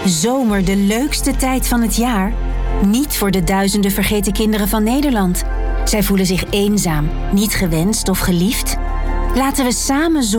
Zomer, de leukste tijd van het jaar? Niet voor de duizenden vergeten kinderen van Nederland. Zij voelen zich eenzaam, niet gewenst of geliefd. Laten we samen